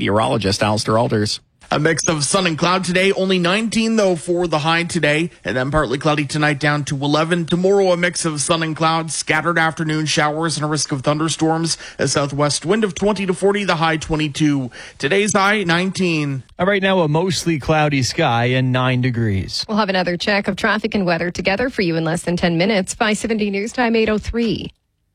meteorologist Alistair Alders. A mix of sun and cloud today, only 19 though for the high today, and then partly cloudy tonight down to 11. Tomorrow a mix of sun and clouds, scattered afternoon showers and a risk of thunderstorms. A southwest wind of 20 to 40, the high 22. Today's high 19. Right now a mostly cloudy sky and 9 degrees. We'll have another check of traffic and weather together for you in less than 10 minutes. 570 News Time 8:03.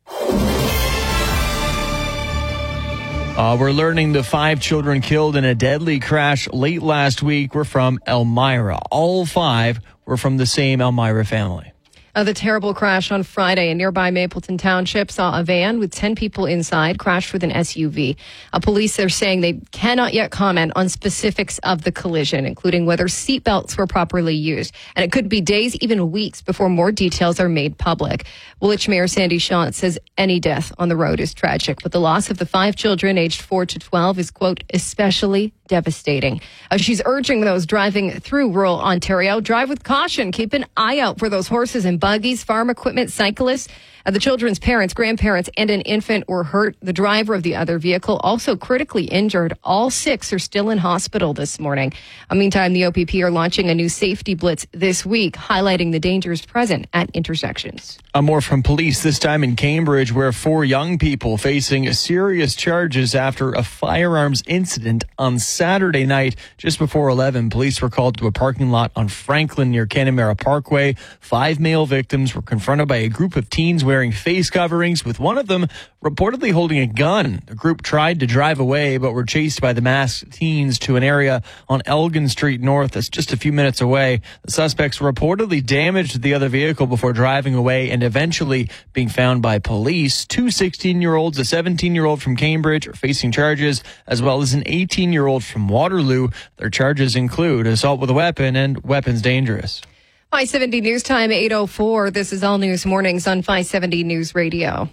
We're learning the 5 children killed in a deadly crash late last week were from Elmira. All 5 were from the same Elmira family. The terrible crash on Friday in nearby Mapleton Township saw a van with 10 people inside crash with an SUV. Police are saying they cannot yet comment on specifics of the collision, including whether seatbelts were properly used. And it could be days, even weeks, before more details are made public. Woolwich Mayor Sandy Shaw says any death on the road is tragic, but the loss of the 5 children aged 4 to 12 is, quote, especially devastating. She's urging those driving through rural Ontario, drive with caution. Keep an eye out for those horses and buggies, farm equipment, cyclists. The children's parents, grandparents, and an infant were hurt. The driver of the other vehicle also critically injured. All 6 are still in hospital this morning. Meantime, the OPP are launching a new safety blitz this week, highlighting the dangers present at intersections. More from police, this time in Cambridge, where 4 young people facing serious charges after a firearms incident on Saturday night. Just before 11, police were called to a parking lot on Franklin near Canamera Parkway. 5 male victims were confronted by a group of teens wearing face coverings, with one of them reportedly holding a gun. The group tried to drive away, but were chased by the masked teens to an area on Elgin Street North that's just a few minutes away. The suspects reportedly damaged the other vehicle before driving away and eventually being found by police. 2 16-year-olds, a 17-year-old from Cambridge, are facing charges, as well as an 18-year-old from Waterloo. Their charges include assault with a weapon and weapons dangerous. 570 News Time 8:04. This is All News Mornings on 570 News Radio.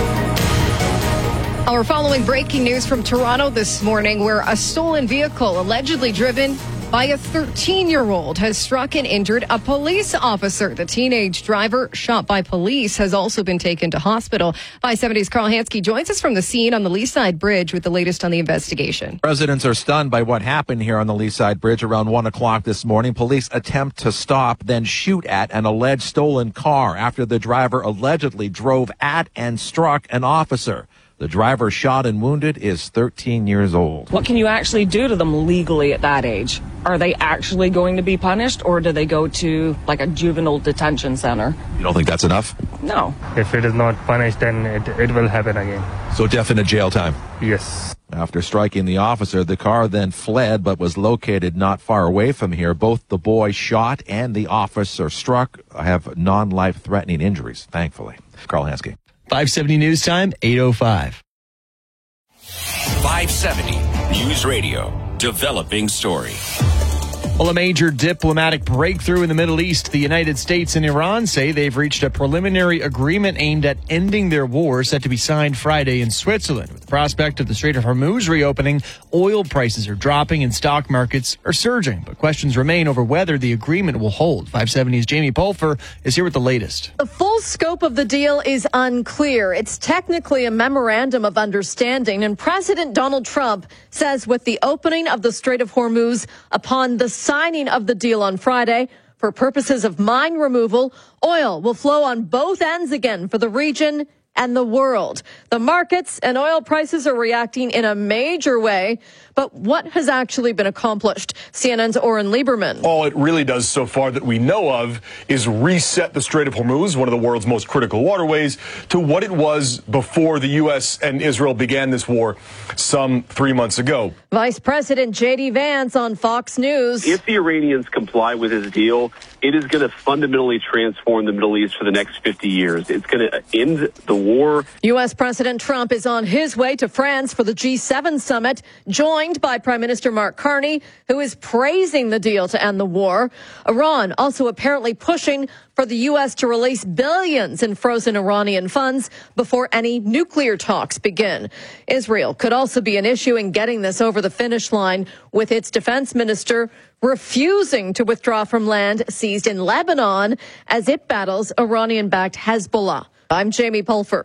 We're following breaking news from Toronto this morning, where a stolen vehicle allegedly driven by a 13-year-old has struck and injured a police officer. The teenage driver, shot by police, has also been taken to hospital. 570's Carl Hansky joins us from the scene on the Leaside Bridge with the latest on the investigation. Residents are stunned by what happened here on the Leaside Bridge around 1 o'clock this morning. Police attempt to stop, then shoot at an alleged stolen car after the driver allegedly drove at and struck an officer. The driver, shot and wounded, is 13 years old. What can you actually do to them legally at that age? Are they actually going to be punished, or do they go to like a juvenile detention center? You don't think that's enough? No. If it is not punished, then it will happen again. So definite jail time? Yes. After striking the officer, the car then fled but was located not far away from here. Both the boy shot and the officer struck have non-life-threatening injuries, thankfully. Carl Hansky. 570 News Time, 8:05. 570 News Radio, developing story. Well, a major diplomatic breakthrough in the Middle East. The United States and Iran say they've reached a preliminary agreement aimed at ending their war, set to be signed Friday in Switzerland. With the prospect of the Strait of Hormuz reopening, oil prices are dropping and stock markets are surging. But questions remain over whether the agreement will hold. 570's Jamie Pulfer is here with the latest. The full scope of the deal is unclear. It's technically a memorandum of understanding, and President Donald Trump says with the opening of the Strait of Hormuz upon the signing of the deal on Friday, for purposes of mine removal, oil will flow on both ends again for the region and the world. The markets and oil prices are reacting in a major way. But what has actually been accomplished? CNN's Oren Lieberman. All it really does so far that we know of is reset the Strait of Hormuz, one of the world's most critical waterways, to what it was before the U.S. and Israel began this war some 3 months ago. Vice President J.D. Vance on Fox News. If the Iranians comply with this deal, it is going to fundamentally transform the Middle East for the next 50 years. It's going to end the war. U.S. President Trump is on his way to France for the G7 summit, joined by Prime Minister Mark Carney, who is praising the deal to end the war. Iran also apparently pushing for the U.S. to release billions in frozen Iranian funds before any nuclear talks begin. Israel could also be an issue in getting this over the finish line, with its defense minister refusing to withdraw from land seized in Lebanon as it battles Iranian-backed Hezbollah. I'm Jamie Pulfer.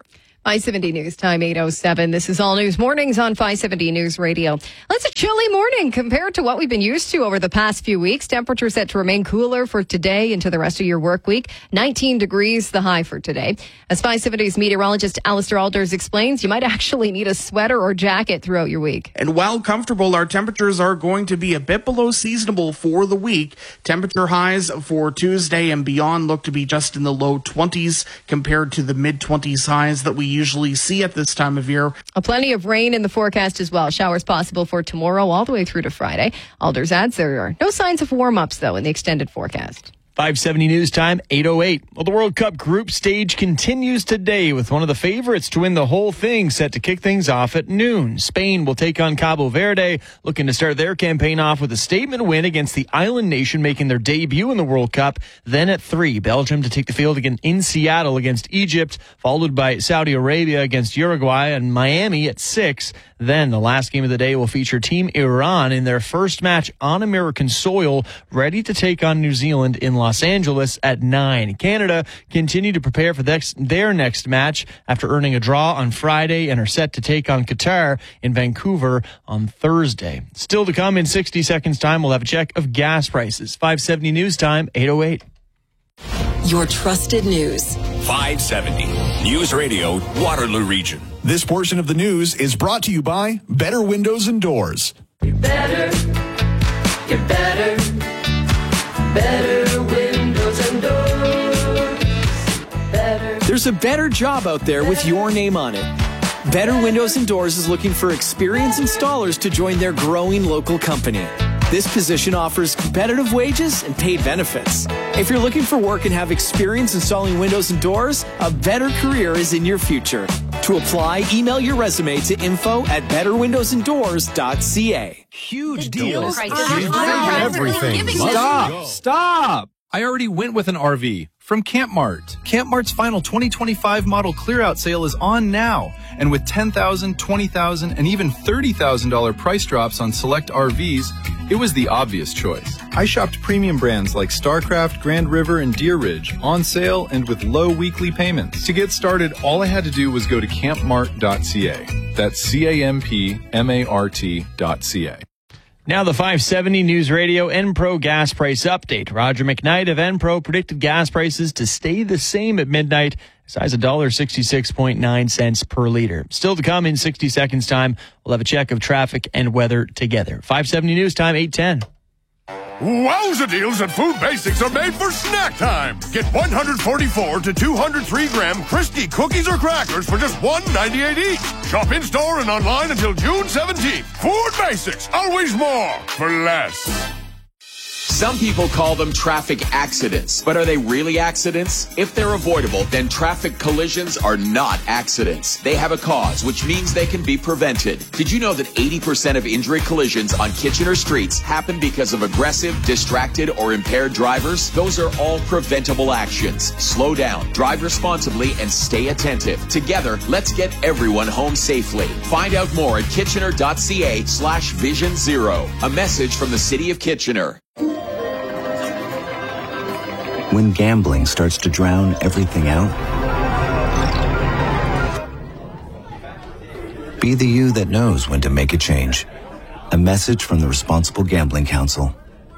570 News Time, 8:07. This is All News Mornings on 570 News Radio. It's a chilly morning compared to what we've been used to over the past few weeks. Temperatures set to remain cooler for today into the rest of your work week. 19 degrees the high for today. As 570's meteorologist Alistair Alders explains, you might actually need a sweater or jacket throughout your week. And while comfortable, our temperatures are going to be a bit below seasonable for the week. Temperature highs for Tuesday and beyond look to be just in the low 20s compared to the mid-20s highs that we usually see at this time of year. Plenty of rain in the forecast as well. Showers possible for tomorrow all the way through to Friday. Alders adds there are no signs of warm-ups, though, in the extended forecast. 570 News Time, 8:08. Well, the World Cup group stage continues today with one of the favorites to win the whole thing set to kick things off at noon. Spain will take on Cabo Verde, looking to start their campaign off with a statement win against the island nation making their debut in the World Cup. Then at 3, Belgium to take the field again in Seattle against Egypt, followed by Saudi Arabia against Uruguay and Miami at 6. Then the last game of the day will feature Team Iran in their first match on American soil, ready to take on New Zealand in Los Angeles at 9. Canada continue to prepare for their next match after earning a draw on Friday and are set to take on Qatar in Vancouver on Thursday. Still to come in 60 seconds time, we'll have a check of gas prices. 570 News Time, 8:08. Your trusted news. 570 News Radio, Waterloo Region. This portion of the news is brought to you by Better Windows and Doors. You're better windows and doors. Better. There's a better job out there with your name on it. Better Windows and Doors is looking for experienced installers to join their growing local company. This position offers competitive wages and paid benefits. If you're looking for work and have experience installing windows and doors, a better career is in your future. To apply, email your resume to info@betterwindowsanddoors.ca. Huge deals. Everything. Stop. I already went with an RV from Campmart. Campmart's final 2025 model clear-out sale is on now. And with $10,000, $20,000, and even $30,000 price drops on select RVs, it was the obvious choice. I shopped premium brands like StarCraft, Grand River, and Deer Ridge on sale and with low weekly payments. To get started, all I had to do was go to campmart.ca. That's CAMPMART.ca. Now the 570 News Radio Enpro gas price update. Roger McKnight of Enpro predicted gas prices to stay the same at midnight, as high as $1.66.9 per liter. Still to come in 60 seconds time, we'll have a check of traffic and weather together. 570 News Time, 8:10. Wowza deals at Food Basics are made for snack time. Get 144 to 203 gram Cristy cookies or crackers for just $1.98 each. Shop in store and online until June 17th. Food Basics, always more for less. Some people call them traffic accidents, but are they really accidents? If they're avoidable, then traffic collisions are not accidents. They have a cause, which means they can be prevented. Did you know that 80% of injury collisions on Kitchener streets happen because of aggressive, distracted, or impaired drivers? Those are all preventable actions. Slow down, drive responsibly, and stay attentive. Together, let's get everyone home safely. Find out more at kitchener.ca/Vision Zero. A message from the City of Kitchener. When gambling starts to drown everything out, be the you that knows when to make a change. A message from the Responsible Gambling Council.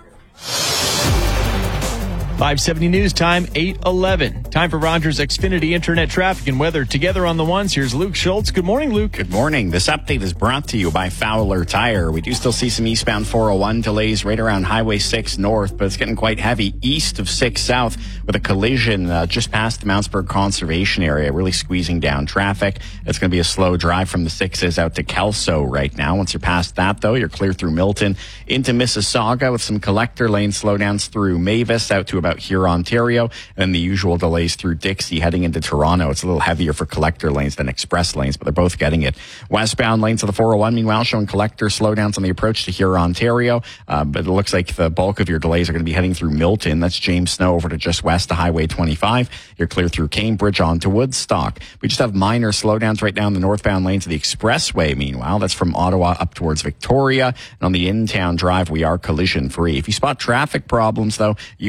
570 News Time, 8:11. Time for Rogers Xfinity Internet traffic and weather together on the ones. Here's Luke Schultz. Good morning, Luke. Good morning. This update is brought to you by Fowler Tire. We do still see some eastbound 401 delays right around Highway 6 north, but it's getting quite heavy east of 6 south with a collision just past the Mountsburg Conservation Area, really squeezing down traffic. It's going to be a slow drive from the 6s out to Kelso right now. Once you're past that, though, you're clear through Milton into Mississauga with some collector lane slowdowns through Mavis out to about Huron, Ontario, and the usual delays through Dixie heading into Toronto. It's a little heavier for collector lanes than express lanes, but they're both getting it. Westbound lanes of the 401, meanwhile, showing collector slowdowns on the approach to Huron, Ontario, but it looks like the bulk of your delays are going to be heading through Milton. That's James Snow over to just west of Highway 25. You're clear through Cambridge on to Woodstock. We just have minor slowdowns right now in the northbound lanes of the expressway, meanwhile. That's from Ottawa up towards Victoria. And on the in-town drive, we are collision free. If you spot traffic problems, though, you can call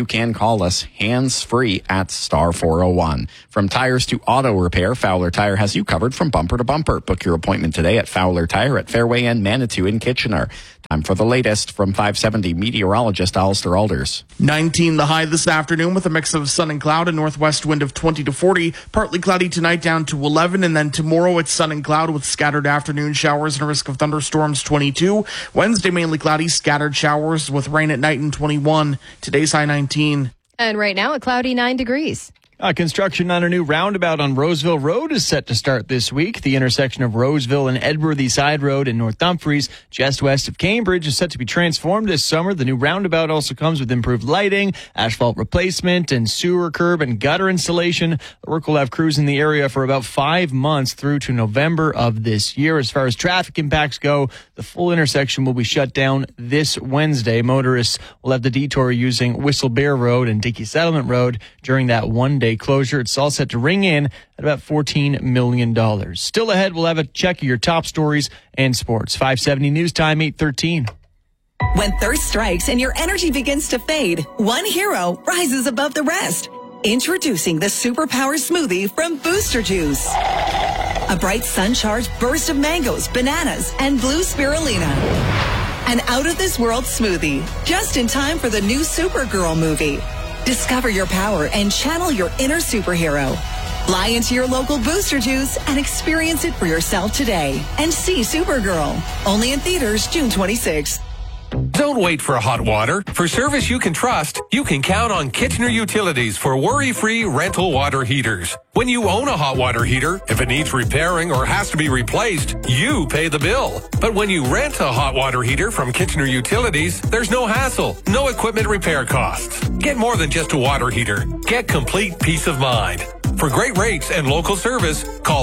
call us hands-free at star 401. From tires to auto repair, Fowler Tire has you covered from bumper to bumper. Book your appointment today at Fowler Tire at Fairway and Manitou in Kitchener. Time for the latest from 570 meteorologist Alistair Alders. 19 the high this afternoon with a mix of sun and cloud, a northwest wind of 20 to 40. Partly cloudy tonight down to 11, and then tomorrow it's sun and cloud with scattered afternoon showers and a risk of thunderstorms 22. Wednesday mainly cloudy, scattered showers with rain at night and 21. Today's high 19. And right now a cloudy 9 degrees. Construction on a new roundabout on Roseville Road is set to start this week. The intersection of Roseville and Edworthy Side Road in North Dumfries, just west of Cambridge, is set to be transformed this summer. The new roundabout also comes with improved lighting, asphalt replacement, and sewer curb and gutter installation. The work will have crews in the area for about 5 months through to November of this year. As far as traffic impacts go, the full intersection will be shut down this Wednesday. Motorists will have the detour using Whistle Bear Road and Dickey Settlement Road during that one-day closure. It's all set to ring in at about $14 million. Still ahead, we'll have a check of your top stories and sports. 570 News Time, 8:13. When thirst strikes and your energy begins to fade, one hero rises above the rest. Introducing the Superpower Smoothie from Booster Juice. A bright sun-charged burst of mangoes, bananas, and blue spirulina. An out-of-this-world smoothie, just in time for the new Supergirl movie. Discover your power and channel your inner superhero. Fly into your local Booster Juice and experience it for yourself today. And see Supergirl. Only in theaters June 26th. Don't wait for hot water. For service you can trust, you can count on Kitchener Utilities for worry-free rental water heaters. When you own a hot water heater, if it needs repairing or has to be replaced, you pay the bill. But when you rent a hot water heater from Kitchener Utilities, there's no hassle, no equipment repair costs. Get more than just a water heater. Get complete peace of mind. For great rates and local service, call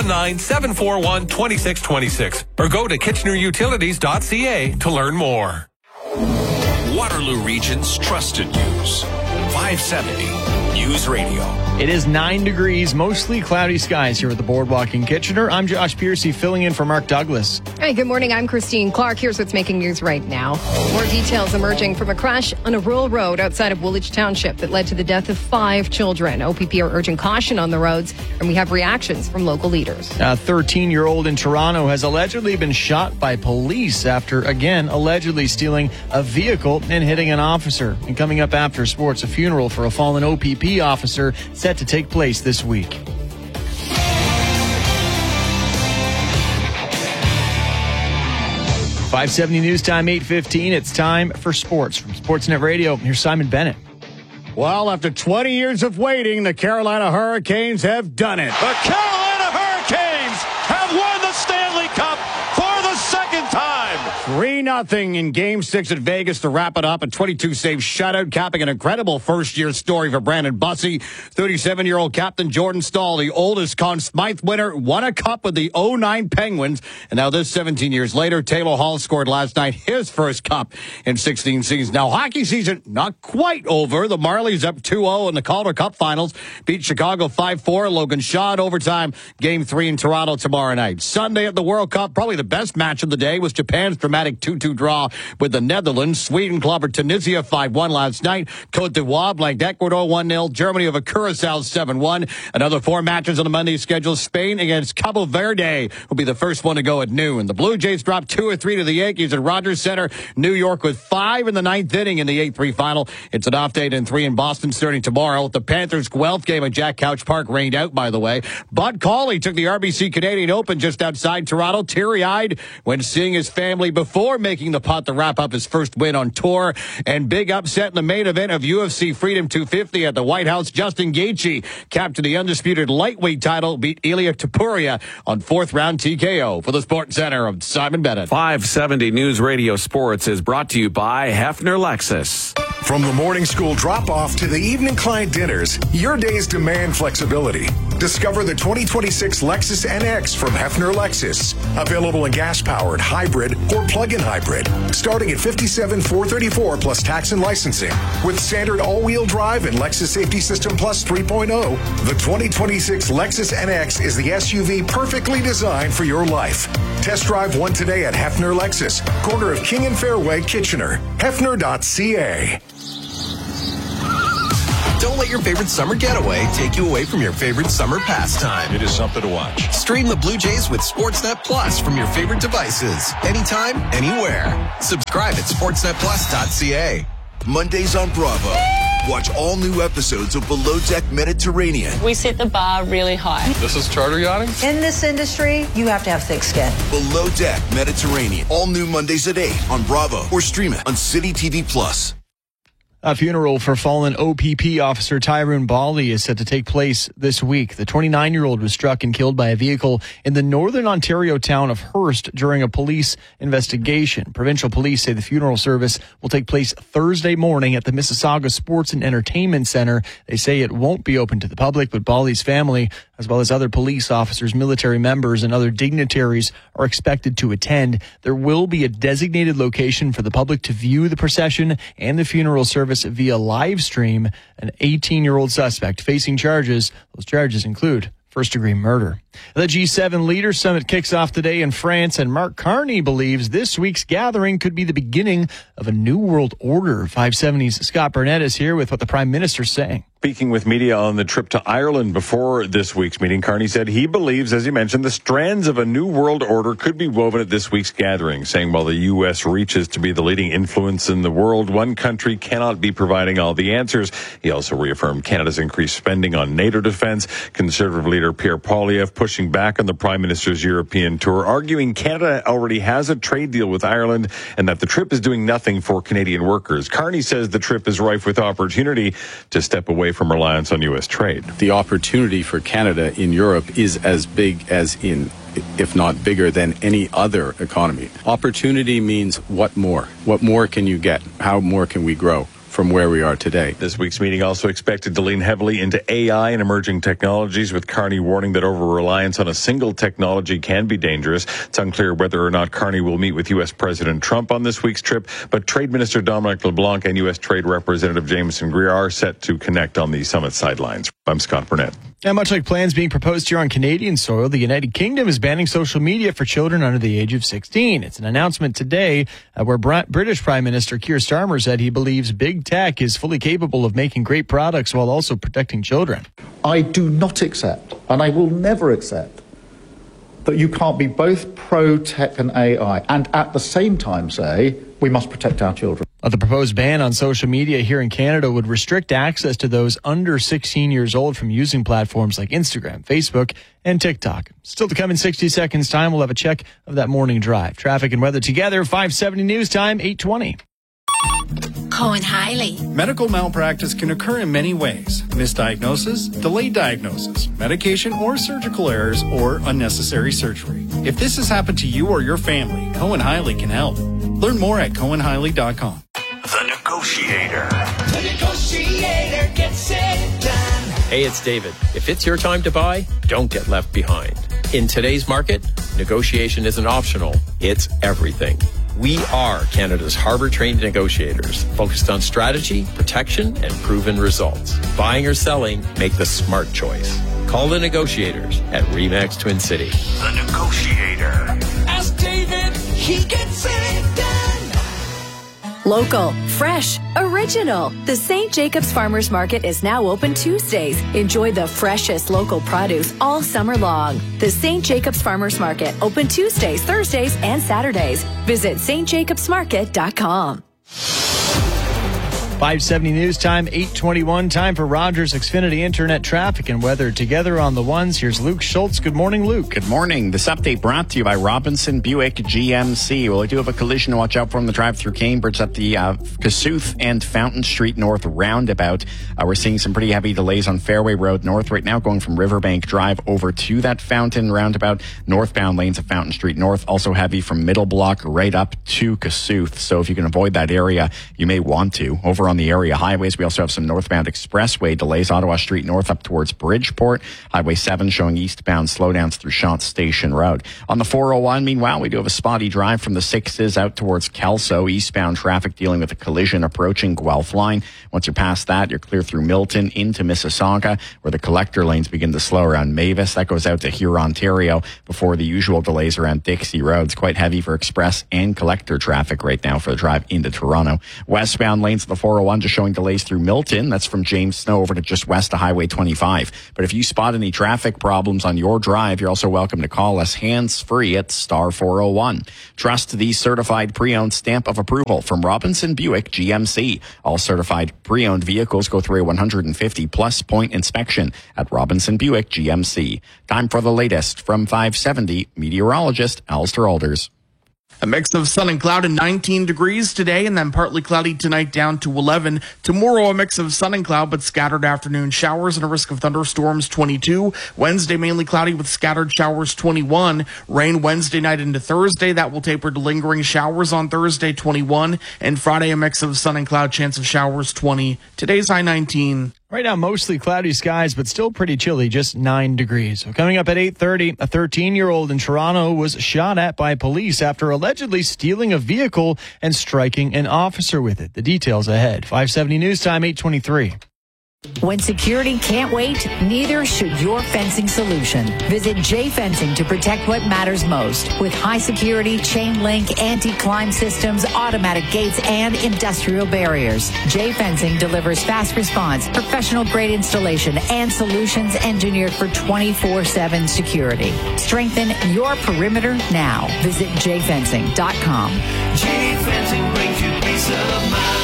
519-741-2626 or go to kitchenerutilities.ca to learn more. Waterloo Region's trusted news. 570 News Radio. It is 9 degrees, mostly cloudy skies here at the Boardwalk in Kitchener. I'm Josh Piercy, filling in for Mark Douglas. Hey, good morning. I'm Christine Clark. Here's what's making news right now. More details emerging from a crash on a rural road outside of Woolwich Township that led to the death of 5 children. OPP are urging caution on the roads, and we have reactions from local leaders. A 13-year-old in Toronto has allegedly been shot by police after, again, allegedly stealing a vehicle and hitting an officer. And coming up after sports, a funeral for a fallen OPP officer set to take place this week. .570 News Time, 8:15. It's time for sports from Sportsnet Radio. Here's Simon Bennett. Well, after 20 years of waiting, the Carolina Hurricanes have done it. The Carolina Hurricanes have won the Stanley Cup for the second time. 3-0 in Game 6 at Vegas to wrap it up. A 22-save shutout, capping an incredible first-year story for Brandon Bussey. 37-year-old captain Jordan Staal, the oldest Conn Smythe winner, won a cup with the 09 Penguins. And now this 17 years later, Taylor Hall scored last night his first cup in 16 seasons. Now, hockey season not quite over. The Marlies up 2-0 in the Calder Cup Finals. Beat Chicago 5-4. Logan Shaw in overtime. Game 3 in Toronto tomorrow night. Sunday at the World Cup, probably the best match of the day was Japan's dramatic 2-2 draw with the Netherlands. Sweden clobbered Tunisia 5-1 last night. Cote d'Ivoire blanked Ecuador 1-0. Germany over Curacao 7-1. Another 4 matches on the Monday schedule. Spain against Cabo Verde will be the first one to go at noon. The Blue Jays dropped 2-3 to the Yankees at Rogers Center. New York with 5 in the 9th inning in the 8-3 final. It's an off day and 3 in Boston starting tomorrow. The Panthers' Guelph game at Jack Couch Park rained out, by the way. Bud Cauley took the RBC Canadian Open just outside Toronto, teary-eyed when seeing his family before making the putt to wrap up his first win on tour. And big upset in the main event of UFC Freedom 250 at the White House. Justin Gaethje, captain the undisputed lightweight title, beat Ilia Topuria on 4th round TKO. For the Sports Center, of Simon Bennett. 570 News Radio Sports is brought to you by Hefner Lexus. From the morning school drop-off to the evening client dinners, your days demand flexibility. Discover the 2026 Lexus NX from Hefner Lexus. Available in gas-powered, hybrid, or plug-in hybrid. Starting at $57,434 plus tax and licensing. With standard all-wheel drive and Lexus Safety System Plus 3.0, the 2026 Lexus NX is the SUV perfectly designed for your life. Test drive one today at Hefner Lexus, corner of King and Fairway, Kitchener. Hefner.ca. Don't let your favorite summer getaway take you away from your favorite summer pastime. It is something to watch. Stream the Blue Jays with Sportsnet Plus from your favorite devices. Anytime, anywhere. Subscribe at sportsnetplus.ca. Mondays on Bravo. Watch all new episodes of Below Deck Mediterranean. We set the bar really high. This is charter yachting? In this industry, you have to have thick skin. Below Deck Mediterranean. All new Mondays at 8 on Bravo or stream it on City TV Plus. A funeral for fallen OPP officer Tyrone Bali is set to take place this week. The 29-year-old was struck and killed by a vehicle in the northern Ontario town of Hearst during a police investigation. Provincial police say the funeral service will take place Thursday morning at the Mississauga Sports and Entertainment Centre. They say it won't be open to the public, but Bali's family, as well as other police officers, military members, and other dignitaries are expected to attend. There will be a designated location for the public to view the procession and the funeral service via live stream. An 18-year-old suspect facing charges. Those charges include first-degree murder. The G7 Leaders Summit kicks off today in France, and Mark Carney believes this week's gathering could be the beginning of a new world order. 570's Scott Burnett is here with what the Prime Minister's saying. Speaking with media on the trip to Ireland before this week's meeting, Carney said he believes, as he mentioned, the strands of a new world order could be woven at this week's gathering, saying while the U.S. reaches to be the leading influence in the world, one country cannot be providing all the answers. He also reaffirmed Canada's increased spending on NATO defense. Conservative leader Pierre Poilievre pushing back on the Prime Minister's European tour, arguing Canada already has a trade deal with Ireland and that the trip is doing nothing for Canadian workers. Carney says the trip is rife with opportunity to step away from reliance on U.S. trade. The opportunity for Canada in Europe is as big as in, if not bigger than any other economy. Opportunity means what more? What more can you get? How more can we grow from where we are today? This week's meeting also expected to lean heavily into AI and emerging technologies, with Carney warning that over-reliance on a single technology can be dangerous. It's unclear whether or not Carney will meet with U.S. President Trump on this week's trip, but Trade Minister Dominic LeBlanc and U.S. Trade Representative Jameson Greer are set to connect on the summit sidelines. I'm Scott Burnett. And much like plans being proposed here on Canadian soil, the United Kingdom is banning social media for children under the age of 16. It's an announcement today where British Prime Minister Keir Starmer said he believes big tech is fully capable of making great products while also protecting children. I do not accept, and I will never accept, that you can't be both pro-tech and AI and at the same time say we must protect our children. The proposed ban on social media here in Canada would restrict access to those under 16 years old from using platforms like Instagram, Facebook, and TikTok. Still to come in 60 seconds time, we'll have a check of that morning drive. Traffic and weather together, 570 News Time, 8:20. Cohen Hiley. Medical malpractice can occur in many ways. Misdiagnosis, delayed diagnosis, medication or surgical errors, or unnecessary surgery. If this has happened to you or your family, Cohen Hiley can help. Learn more at CohenHiley.com. The Negotiator. The Negotiator gets it done. Hey, it's David. If it's your time to buy, don't get left behind. In today's market, negotiation isn't optional, it's everything. We are Canada's Harbour-trained negotiators, focused on strategy, protection, and proven results. Buying or selling, make the smart choice. Call the negotiators at RE/MAX Twin City. The Negotiator. Ask David, he gets it done. Local, fresh, original. The St. Jacobs Farmers Market is now open Tuesdays. Enjoy the freshest local produce all summer long. The St. Jacobs Farmers Market, open Tuesdays, Thursdays, and Saturdays. Visit stjacobsmarket.com. 570 News Time, 8:21. Time for Rogers Xfinity Internet traffic and weather together on the ones. Here's Luke Schultz. Good morning, Luke. Good morning. This update brought to you by Robinson Buick GMC. Well, I do have a collision to watch out for on the drive through Cambridge at the Kossuth and Fountain Street North roundabout. We're seeing some pretty heavy delays on Fairway Road North right now, going from Riverbank Drive over to that Fountain roundabout. Northbound lanes of Fountain Street North also heavy from Middle Block right up to Kossuth. So if you can avoid that area, you may want to. Over on the area highways, we also have some northbound expressway delays. Ottawa Street North up towards Bridgeport. Highway 7 showing eastbound slowdowns through Shantz Station Road. On the 401, meanwhile, we do have a spotty drive from the 6s out towards Kelso. Eastbound traffic dealing with a collision approaching Guelph Line. Once you're past that, you're clear through Milton into Mississauga, where the collector lanes begin to slow around Mavis. That goes out to Huron, Ontario, before the usual delays around Dixie Road. It's quite heavy for express and collector traffic right now for the drive into Toronto. Westbound lanes of the 401 401 just showing delays through Milton. That's from James Snow over to just west of Highway 25. But if you spot any traffic problems on your drive, you're also welcome to call us hands-free at star 401. Trust the certified pre-owned stamp of approval from Robinson Buick GMC. All certified pre-owned vehicles go through a 150-plus point inspection at Robinson Buick GMC. Time for the latest from 570 meteorologist Alistair Alders. A mix of sun and cloud and 19 degrees today, and then partly cloudy tonight down to 11. Tomorrow, a mix of sun and cloud, but scattered afternoon showers and a risk of thunderstorms, 22. Wednesday, mainly cloudy with scattered showers, 21. Rain Wednesday night into Thursday. That will taper to lingering showers on Thursday, 21. And Friday, a mix of sun and cloud, chance of showers, 20. Today's high 19. Right now, mostly cloudy skies, but still pretty chilly, just 9 degrees. So coming up at 8:30, a 13-year-old in Toronto was shot at by police after allegedly stealing a vehicle and striking an officer with it. The details ahead. 570 News Time, 8:23. When security can't wait, neither should your fencing solution. Visit J Fencing to protect what matters most. With high security, chain link, anti-climb systems, automatic gates, and industrial barriers. J Fencing delivers fast response, professional grade installation, and solutions engineered for 24/7 security. Strengthen your perimeter now. Visit jfencing.com. J Fencing brings you peace of mind.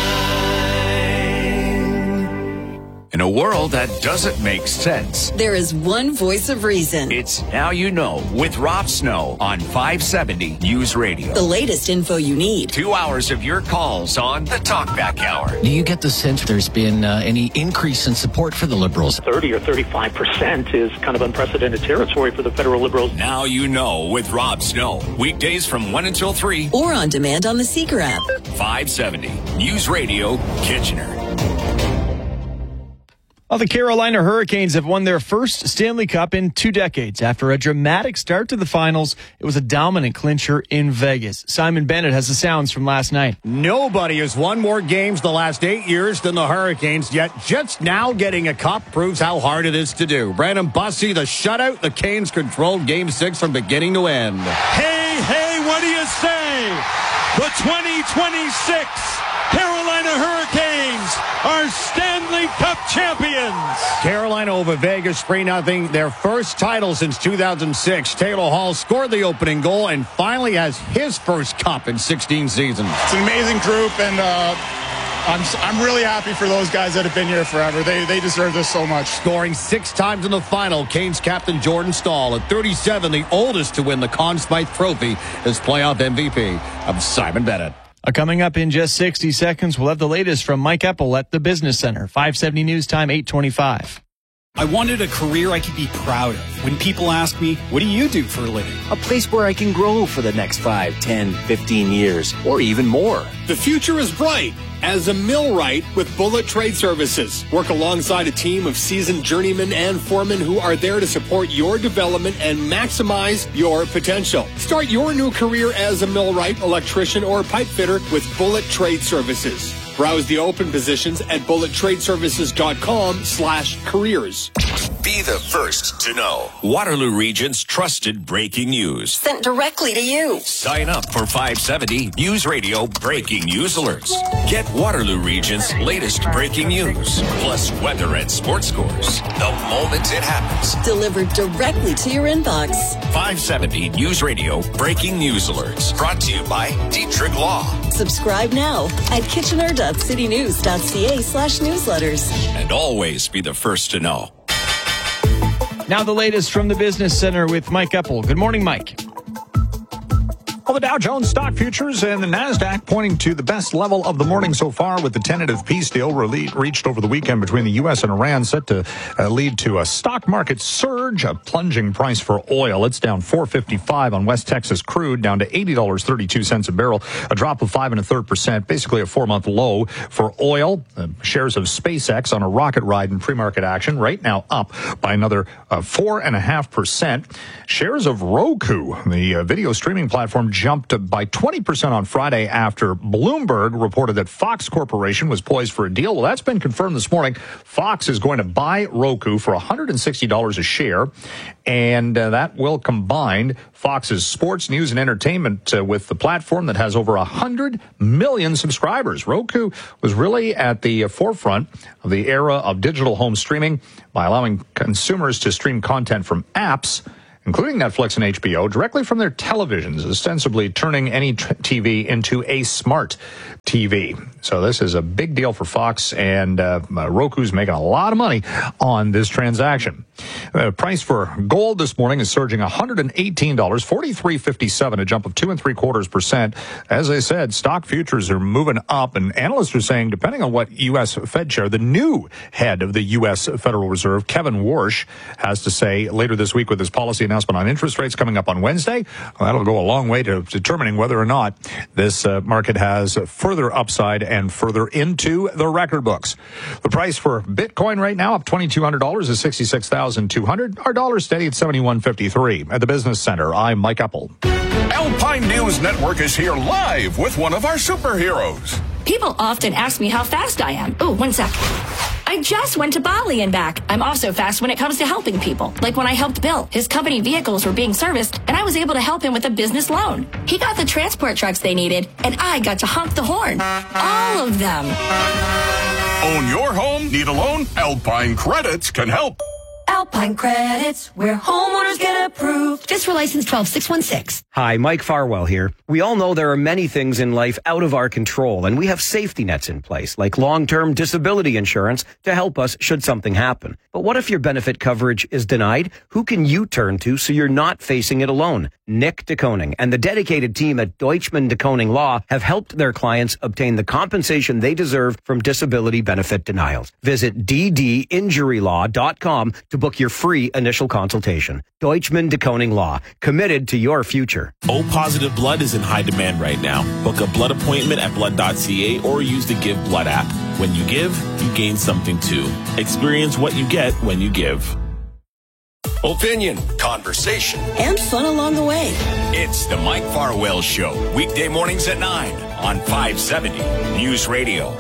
In a world that doesn't make sense, there is one voice of reason. It's Now You Know with Rob Snow on 570 News Radio. The latest info you need. 2 hours of your calls on the Talkback Hour. Do you get the sense there's been any increase in support for the Liberals? 30 or 35% is kind of unprecedented territory for the federal Liberals. Now You Know with Rob Snow. Weekdays from 1 until 3. Or on demand on the Seeker app. 570 News Radio, Kitchener. Well, the Carolina Hurricanes have won their first Stanley Cup in 2 decades. After a dramatic start to the finals, it was a dominant clincher in Vegas. Simon Bennett has the sounds from last night. Nobody has won more games the last 8 years than the Hurricanes, yet just now getting a cup proves how hard it is to do. Brandon Bussey, the shutout. The Canes controlled Game 6 from beginning to end. Hey, what do you say? The 2026 Carolina Hurricanes are Stanley Cup champions. Carolina over Vegas 3-0, their first title since 2006. Taylor Hall scored the opening goal and finally has his first cup in 16 seasons. It's an amazing group, and I'm really happy for those guys that have been here forever. They deserve this so much. Scoring 6 times in the final, Canes captain Jordan Staal, at 37, the oldest to win the Conn Smythe Trophy as playoff MVP. I'm Simon Bennett. Coming up in just 60 seconds, we'll have the latest from Mike Eppel at the Business Center. 570 News Time, 8:25. I wanted a career I could be proud of. When people ask me, what do you do for a living? A place where I can grow for the next 5, 10, 15 years, or even more. The future is bright. As a millwright with Bullet Trade Services, work alongside a team of seasoned journeymen and foremen who are there to support your development and maximize your potential. Start your new career as a millwright, electrician, or pipe fitter with Bullet Trade Services. Browse the open positions at bullettradeservices.com/careers. Be the first to know. Waterloo Region's trusted breaking news. Sent directly to you. Sign up for 570 News Radio breaking news alerts. Get Waterloo Region's latest breaking news, plus weather and sports scores the moment it happens. Delivered directly to your inbox. 570 News Radio breaking news alerts. Brought to you by Dietrich Law. Subscribe now at kitchener.citynews.ca/newsletters. And always be the first to know. Now the latest from the Business Center with Mike Eppel. Good morning, Mike. Well, the Dow Jones stock futures and the NASDAQ pointing to the best level of the morning so far, with the tentative peace deal reached over the weekend between the U.S. and Iran set to lead to a stock market surge, a plunging price for oil. It's down $4.55 on West Texas crude, down to $80.32 a barrel, a drop of 5 1/3%, basically a 4-month low for oil. Shares of SpaceX on a rocket ride in pre-market action right now up by another 4.5%. Shares of Roku, the video streaming platform, jumped by 20% on Friday after Bloomberg reported that Fox Corporation was poised for a deal. Well, that's been confirmed this morning. Fox is going to buy Roku for $160 a share, and that will combine Fox's sports, news, and entertainment with the platform that has over 100 million subscribers. Roku was really at the forefront of the era of digital home streaming by allowing consumers to stream content from apps, including Netflix and HBO, directly from their televisions, ostensibly turning any TV into a smart TV. So this is a big deal for Fox, and Roku's making a lot of money on this transaction. The price for gold this morning is surging $118, $43.57, a jump of 2.75%. As I said, stock futures are moving up, and analysts are saying, depending on what U.S. Fed chair, the new head of the U.S. Federal Reserve, Kevin Warsh, has to say later this week with his policy announcement on interest rates coming up on Wednesday. Well, that'll go a long way to determining whether or not this market has further upside and further into the record books. The price for Bitcoin right now up $2,200 is $66,200. Our dollar steady at $71.53. At the Business Center, I'm Mike Apple. Alpine News Network is here live with one of our superheroes. People often ask me how fast I am. Oh, 1 sec. I just went to Bali and back. I'm also fast when it comes to helping people. Like when I helped Bill. His company vehicles were being serviced, and I was able to help him with a business loan. He got the transport trucks they needed, and I got to honk the horn. All of them. Own your home? Need a loan? Alpine Credits can help. Alpine Credits, where homeowners get approved. Just for license 12616. Hi, Mike Farwell here. We all know there are many things in life out of our control, and we have safety nets in place, like long-term disability insurance to help us should something happen. But what if your benefit coverage is denied? Who can you turn to so you're not facing it alone? Nick DeKoning and the dedicated team at Deutschman DeKoning Law have helped their clients obtain the compensation they deserve from disability benefit denials. Visit ddinjurylaw.com to book your free initial consultation. Deutschman DeKoning Law, committed to your future. O-positive blood is in high demand right now. Book a blood appointment at blood.ca or use the Give Blood app. When you give, you gain something too. Experience what you get when you give. Opinion, conversation, and fun along the way. It's the Mike Farwell Show, weekday mornings at 9 on 570 News Radio.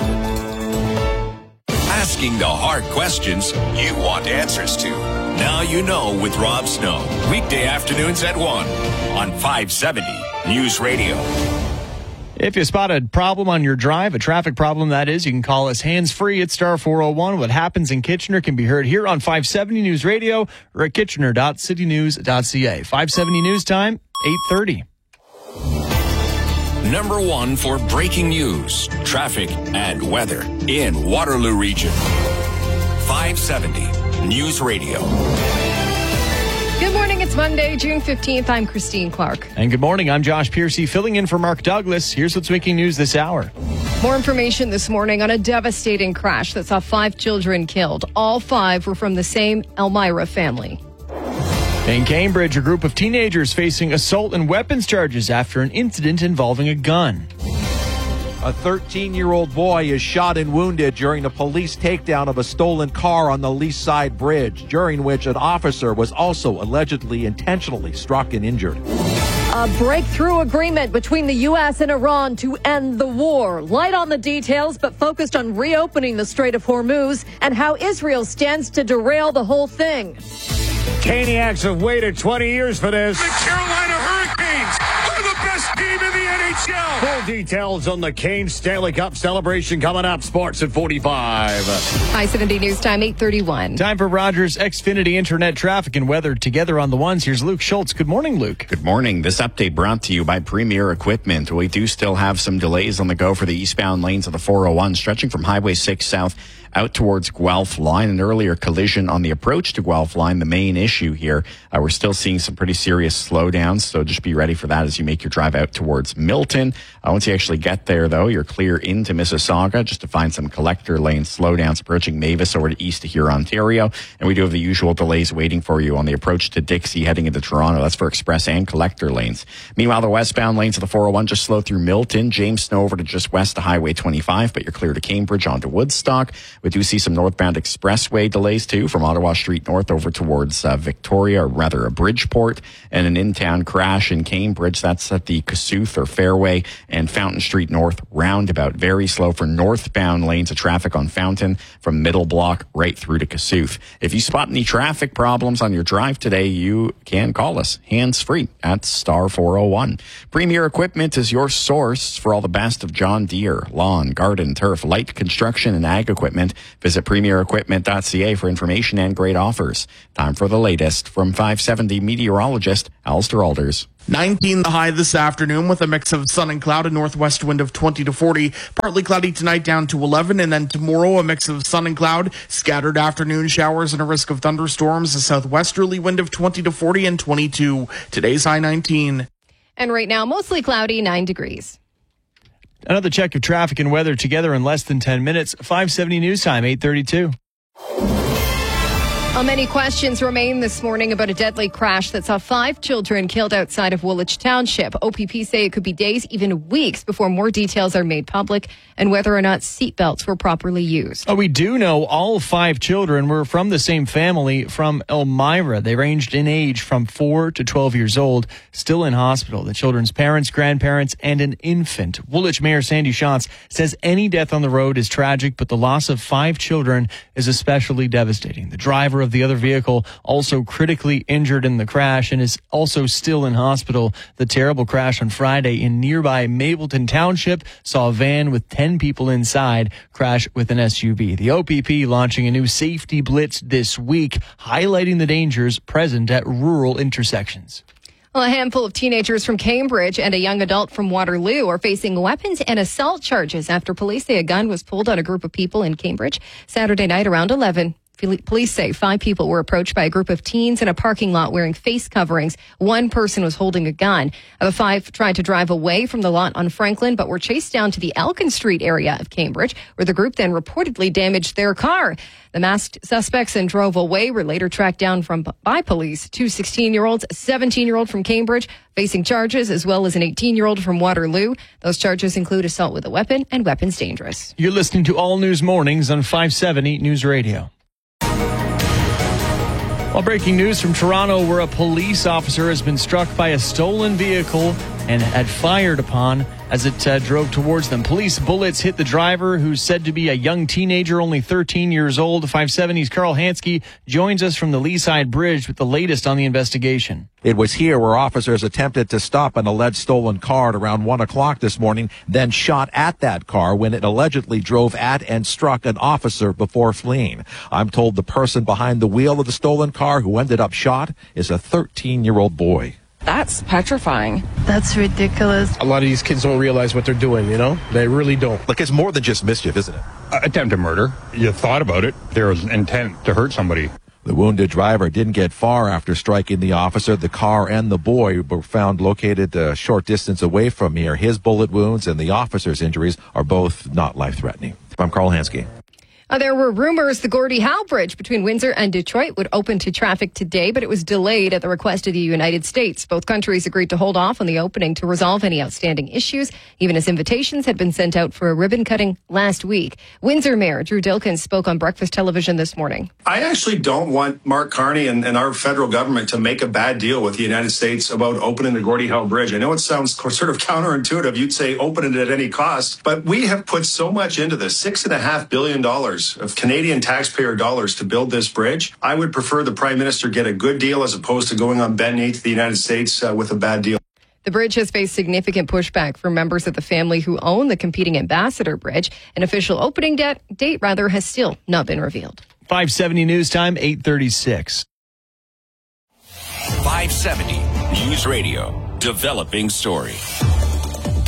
Asking the hard questions you want answers to. Now you know with Rob Snow, weekday afternoons at 1 on 570 News Radio. If you spot a problem on your drive, a traffic problem that is, you can call us hands-free at star 401. What happens in Kitchener can be heard here on 570 News Radio or at kitchener.citynews.ca. 570 News Time, 8:30. Number 1 for breaking news, traffic, and weather in Waterloo Region. 570 News Radio. Good morning. It's Monday, June 15th. I'm Christine Clark. And good morning. I'm Josh Piercy, filling in for Mark Douglas. Here's what's making news this hour. More information this morning on a devastating crash that saw 5 children killed. All 5 were from the same Elmira family. In Cambridge, a group of teenagers facing assault and weapons charges after an incident involving a gun. A 13-year-old boy is shot and wounded during a police takedown of a stolen car on the Least Side Bridge, during which an officer was also allegedly intentionally struck and injured. A breakthrough agreement between the U.S. and Iran to end the war. Light on the details, but focused on reopening the Strait of Hormuz and how Israel stands to derail the whole thing. Caniacs have waited 20 years for this. The Carolina Hurricanes are the best team in the NHL. Full details on the Canes Stanley Cup celebration coming up. Sports at 45. High 70 News Time, 8:31. Time for Rogers Xfinity Internet traffic and weather together on the ones. Here's Luke Schultz. Good morning, Luke. Good morning. This update brought to you by Premier Equipment. We do still have some delays on the go for the eastbound lanes of the 401, stretching from Highway 6 south out towards Guelph Line. An earlier collision on the approach to Guelph Line, the main issue here. We're still seeing some pretty serious slowdowns, so just be ready for that as you make your drive out towards Mill Milton. Once you actually get there, though, you're clear into Mississauga just to find some collector lane slowdowns approaching Mavis over to east to here, Ontario. And we do have the usual delays waiting for you on the approach to Dixie heading into Toronto. That's for express and collector lanes. Meanwhile, the westbound lanes of the 401 just slow through Milton, Jamestown over to just west of Highway 25, but you're clear to Cambridge onto Woodstock. We do see some northbound expressway delays, too, from Ottawa Street North over towards Victoria, or rather Bridgeport, and an in-town crash in Cambridge. That's at the Kossuth or Fairway and Fountain Street North roundabout. Very slow for northbound lanes of traffic on Fountain from Middle Block right through to Kossuth. If you spot any traffic problems on your drive today, you can call us hands-free at star 401. Premier Equipment is your source for all the best of John Deere, lawn, garden, turf, light construction, and ag equipment. Visit premierequipment.ca for information and great offers. Time for the latest from 570 meteorologist Alistair Alders. 19 the high this afternoon with a mix of sun and cloud, a northwest wind of 20 to 40. Partly cloudy tonight down to 11, and then tomorrow a mix of sun and cloud, scattered afternoon showers and a risk of thunderstorms, a southwesterly wind of 20 to 40 and 22. Today's high 19. And right now, mostly cloudy, 9 degrees. Another check of traffic and weather together in less than 10 minutes. 570 News Time, 8:32. Well, many questions remain this morning about a deadly crash that saw 5 children killed outside of Woolwich Township. OPP say it could be days, even weeks, before more details are made public and whether or not seatbelts were properly used. We do know all 5 children were from the same family from Elmira. They ranged in age from 4 to 12 years old, still in hospital. The children's parents, grandparents, and an infant. Woolwich Mayor Sandy Shantz says any death on the road is tragic, but the loss of 5 children is especially devastating. The driver of the other vehicle also critically injured in the crash and is also still in hospital. The terrible crash on Friday in nearby Mapleton Township saw a van with 10 people inside crash with an SUV. The OPP launching a new safety blitz this week, highlighting the dangers present at rural intersections. Well, a handful of teenagers from Cambridge and a young adult from Waterloo are facing weapons and assault charges after police say a gun was pulled on a group of people in Cambridge Saturday night around 11. Police say 5 people were approached by a group of teens in a parking lot wearing face coverings. 1 person was holding a gun. The 5 tried to drive away from the lot on Franklin, but were chased down to the Elkin Street area of Cambridge, where the group then reportedly damaged their car. The masked suspects then drove away, were later tracked down by police. 2 16-year-olds, a 17-year-old from Cambridge facing charges, as well as an 18-year-old from Waterloo. Those charges include assault with a weapon and weapons dangerous. You're listening to All News Mornings on 570 News Radio. Well, breaking news from Toronto, where a police officer has been struck by a stolen vehicle and had fired upon as it drove towards them. Police bullets hit the driver, who's said to be a young teenager, only 13 years old. 570's Carl Hansky joins us from the Leaside Bridge with the latest on the investigation. It was here where officers attempted to stop an alleged stolen car at around 1 o'clock this morning, then shot at that car when it allegedly drove at and struck an officer before fleeing. I'm told the person behind the wheel of the stolen car who ended up shot is a 13-year-old boy. That's petrifying. That's ridiculous. A lot of these kids don't realize what they're doing, you know? They really don't. Look, it's more than just mischief, isn't it? Attempted murder. You thought about it. There was intent to hurt somebody. The wounded driver didn't get far after striking the officer. The car and the boy were found located a short distance away from here. His bullet wounds and the officer's injuries are both not life-threatening. I'm Carl Hansky. There were rumors the Gordie Howe Bridge between Windsor and Detroit would open to traffic today, but it was delayed at the request of the United States. Both countries agreed to hold off on the opening to resolve any outstanding issues, even as invitations had been sent out for a ribbon cutting last week. Windsor Mayor Drew Dilkens spoke on Breakfast Television this morning. I actually don't want Mark Carney and our federal government to make a bad deal with the United States about opening the Gordie Howe Bridge. I know it sounds sort of counterintuitive. You'd say open it at any cost, but we have put so much into this, $6.5 billion of Canadian taxpayer dollars to build this bridge. I would prefer the Prime Minister get a good deal as opposed to going on bent knee to the United States with a bad deal. The bridge has faced significant pushback from members of the family who own the competing Ambassador Bridge. An official opening date has still not been revealed. 570 News Time, 8:36. 570 News Radio, developing story.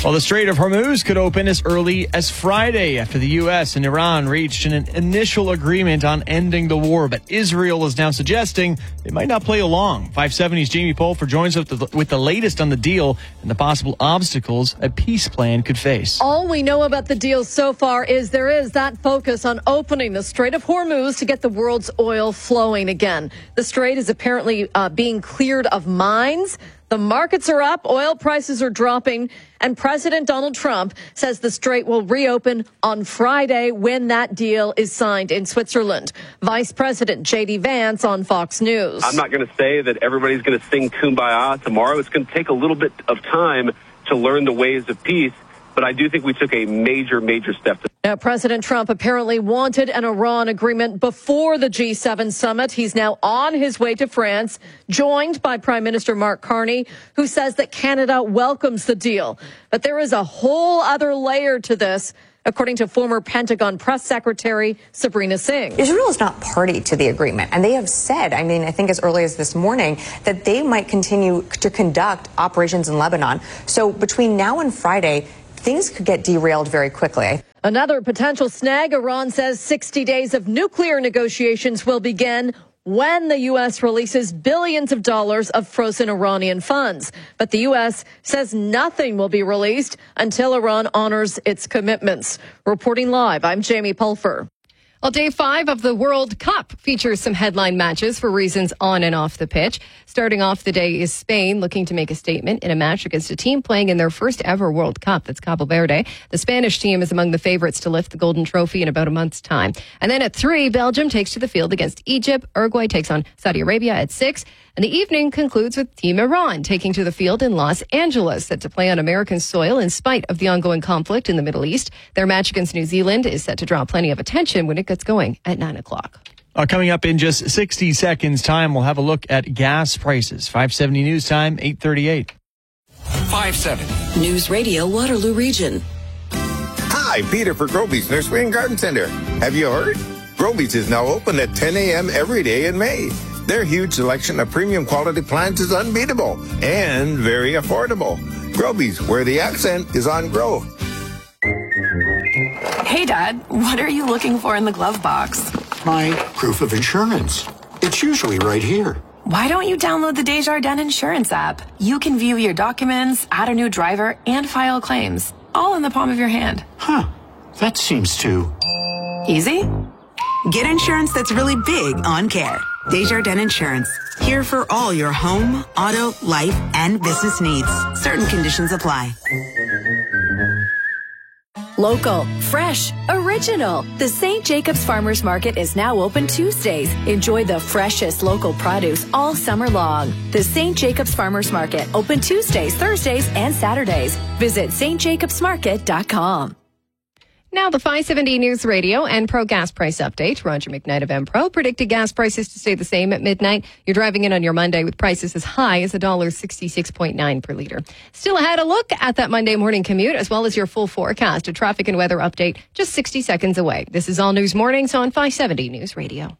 Well, the Strait of Hormuz could open as early as Friday after the U.S. and Iran reached an initial agreement on ending the war. But Israel is now suggesting they might not play along. 570's Jamie Pulfer joins us with the latest on the deal and the possible obstacles a peace plan could face. All we know about the deal so far is there is that focus on opening the Strait of Hormuz to get the world's oil flowing again. The strait is apparently being cleared of mines. The markets are up, oil prices are dropping, and President Donald Trump says the strait will reopen on Friday when that deal is signed in Switzerland. Vice President J.D. Vance on Fox News. I'm not going to say that everybody's going to sing Kumbaya tomorrow. It's going to take a little bit of time to learn the ways of peace, but I do think we took a major step. Now, President Trump apparently wanted an Iran agreement before the G7 summit. He's now on his way to France, joined by Prime Minister Mark Carney, who says that Canada welcomes the deal. But there is a whole other layer to this, according to former Pentagon Press Secretary Sabrina Singh. Israel is not party to the agreement, and they have said, I think as early as this morning, that they might continue to conduct operations in Lebanon. So between now and Friday, things could get derailed very quickly. Another potential snag, Iran says 60 days of nuclear negotiations will begin when the U.S. releases billions of dollars of frozen Iranian funds. But the U.S. says nothing will be released until Iran honors its commitments. Reporting live, I'm Jamie Pulfer. Well, Day 5 of the World Cup features some headline matches for reasons on and off the pitch. Starting off the day is Spain looking to make a statement in a match against a team playing in their first ever World Cup. That's Cabo Verde. The Spanish team is among the favorites to lift the Golden Trophy in about a month's time. And then at 3, Belgium takes to the field against Egypt. Uruguay takes on Saudi Arabia at 6. And the evening concludes with Team Iran taking to the field in Los Angeles, set to play on American soil in spite of the ongoing conflict in the Middle East. Their match against New Zealand is set to draw plenty of attention when it gets going at 9 o'clock. Coming up in just 60 seconds time, we'll have a look at gas prices. 570 News Time, 8:38. 570 News Radio Waterloo Region. Hi, Peter for Groby's Nursery and Garden Center. Have you heard? Groby's is now open at 10 a.m. every day in May. Their huge selection of premium quality plants is unbeatable and very affordable. Groby's, where the accent is on grow. Hey, Dad, what are you looking for in the glove box? My proof of insurance. It's usually right here. Why don't you download the Desjardins Insurance app? You can view your documents, add a new driver, and file claims, all in the palm of your hand. Huh, that seems too easy. Get insurance that's really big on care. Desjardins Insurance. Here for all your home, auto, life, and business needs. Certain conditions apply. Local, fresh, original. The St. Jacobs Farmers Market is now open Tuesdays. Enjoy the freshest local produce all summer long. The St. Jacobs Farmers Market, open Tuesdays, Thursdays, and Saturdays. Visit stjacobsmarket.com. Now the 570 News Radio and Pro gas price update. Roger McKnight of MPro predicted gas prices to stay the same at midnight. You're driving in on your Monday with prices as high as $1.66.9 per liter. Still ahead, a look at that Monday morning commute as well as your full forecast. A traffic and weather update just 60 seconds away. This is All News Mornings on 570 News Radio.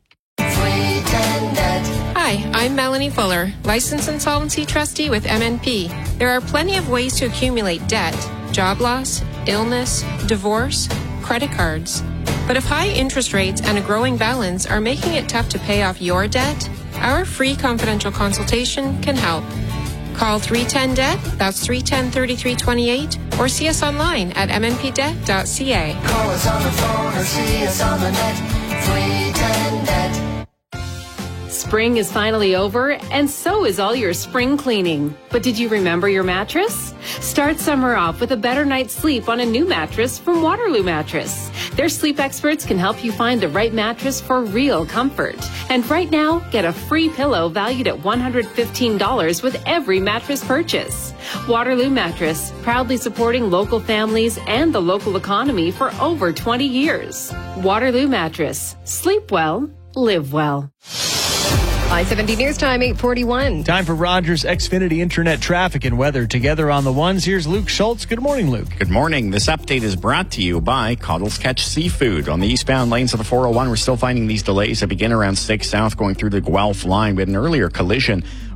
Hi, I'm Melanie Fuller, licensed insolvency trustee with MNP. There are plenty of ways to accumulate debt: job loss, illness, divorce, credit cards. But if high interest rates and a growing balance are making it tough to pay off your debt, our free confidential consultation can help. Call 310-DEBT, that's 310-3328, or see us online at mnpdebt.ca. Call us on the phone or see us on the net. 310-DEBT. Spring is finally over, and so is all your spring cleaning. But did you remember your mattress? Start summer off with a better night's sleep on a new mattress from Waterloo Mattress. Their sleep experts can help you find the right mattress for real comfort. And right now, get a free pillow valued at $115 with every mattress purchase. Waterloo Mattress, proudly supporting local families and the local economy for over 20 years. Waterloo Mattress. Sleep well, live well. 570 News Time, 8:41. Time for Rogers Xfinity Internet traffic and weather. Together on the ones, here's Luke Schultz. Good morning, Luke. Good morning. This update is brought to you by Coddles Catch Seafood. On the eastbound lanes of the 401, we're still finding these delays that begin around 6 South going through the Guelph line. We had an earlier collision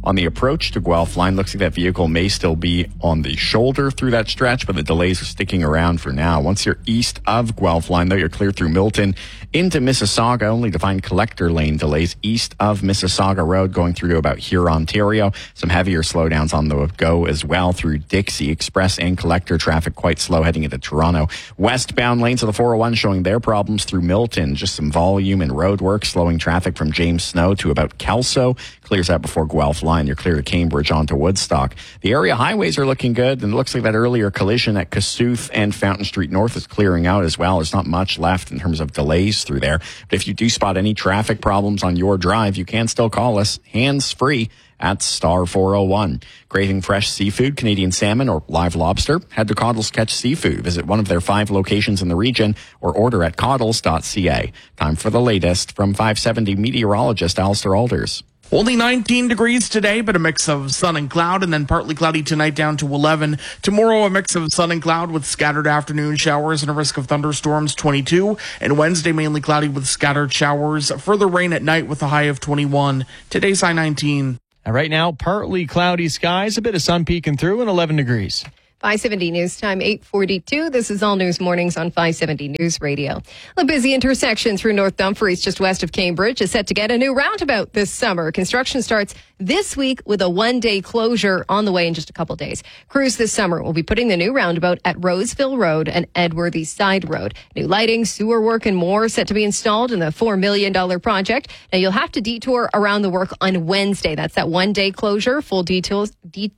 On the approach to Guelph line, looks like that vehicle may still be on the shoulder through that stretch, but the delays are sticking around for now. Once you're east of Guelph line, though, you're clear through Milton into Mississauga, only to find collector lane delays east of Mississauga Road going through to about here, Ontario. Some heavier slowdowns on the go as well through Dixie. Express and collector traffic quite slow heading into Toronto. Westbound lanes of the 401 showing their problems through Milton. Just some volume and road work slowing traffic from James Snow to about Kelso. Clears out before Guelph line. You're clear to Cambridge onto Woodstock. The area highways are looking good, and it looks like that earlier collision at Kossuth and Fountain Street North is clearing out as well. There's not much left in terms of delays through there. But if you do spot any traffic problems on your drive, you can still call us hands-free at star 401. Craving fresh seafood, Canadian salmon, or live lobster? Head to Coddles Catch Seafood. Visit one of their 5 locations in the region or order at coddles.ca. Time for the latest from 570 meteorologist Alistair Alders. Only 19 degrees today, but a mix of sun and cloud, and then partly cloudy tonight down to 11. Tomorrow, a mix of sun and cloud with scattered afternoon showers and a risk of thunderstorms, 22. And Wednesday, mainly cloudy with scattered showers. Further rain at night with a high of 21. Today's high 19. And right now, partly cloudy skies, a bit of sun peeking through, and 11 degrees. 570 News Time, 8:42. This is All News Mornings on 570 News Radio. A busy intersection through North Dumfries, just west of Cambridge, is set to get a new roundabout this summer. Construction starts this week with a one-day closure on the way in just a couple days. Crews this summer will be putting the new roundabout at Roseville Road and Edworthy Side Road. New lighting, sewer work, and more set to be installed in the $4 million project. Now, you'll have to detour around the work on Wednesday. That's that one-day closure. Full detour